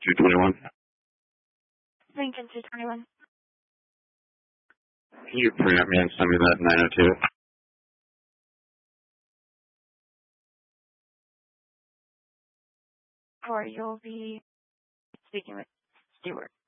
221. Lincoln 221. Can you preempt me and send me that 902? Or you'll be speaking with Stewart.